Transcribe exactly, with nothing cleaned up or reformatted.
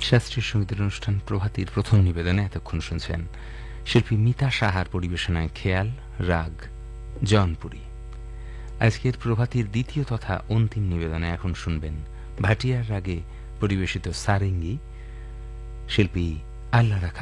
শাস্ত্রীয় সঙ্গীতের অনুষ্ঠান প্রভাতীর প্রথম নিবেদনে এতক্ষণ শুনছেন শিল্পী মিতা সাহার পরিবেশনায় খেয়াল, রাগ, জনপুরি। আজকের প্রভাতীর দ্বিতীয় তথা অন্তিম নিবেদনে এখন শুনবেন ভাটিয়ার রাগে পরিবেশিত সারেঙ্গি, শিল্পী আল্লাহ রাখা